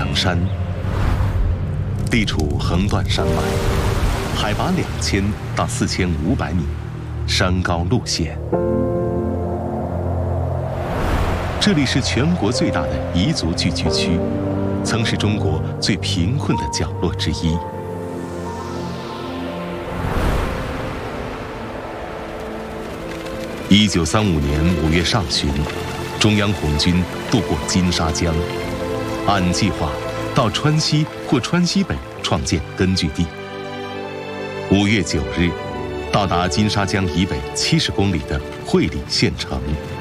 山，地处横断山脉，海拔2000到4500米，山高路险。这里是全国最大的彝族聚居区，曾是中国最贫困的角落之一。1935年5月上旬，中央红军渡过金沙江，按计划到川西或川西北创建根据地。5月9日，到达金沙江以北70公里的会理县城。